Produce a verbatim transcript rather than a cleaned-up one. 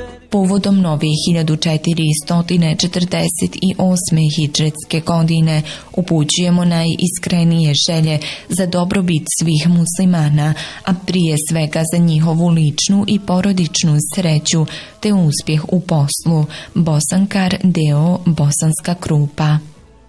Povodom nove hiljadu četiristo četrdeset osme hidžretske godine upućujemo najiskrenije želje za dobrobit svih muslimana, a prije svega za njihovu ličnu i porodičnu sreću te uspjeh u poslu. Bosankar, d o o Bosanska Krupa.